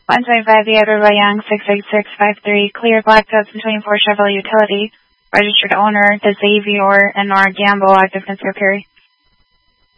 125 The Edward Young, 68653, clear black 2024 Chevrolet Utility, registered owner, the Xavier and Nora Gamble, active concealed carry.